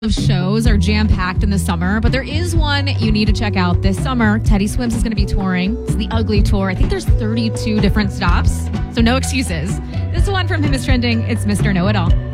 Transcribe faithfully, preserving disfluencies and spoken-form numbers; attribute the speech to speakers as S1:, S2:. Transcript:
S1: of shows are jam-packed in the summer, but there is one you need to check out this summer. Teddy Swims is going to be touring. It's the Ugly Tour. I think there's thirty-two different stops, so no excuses. This one from him is trending. It's Mister Know-It-All.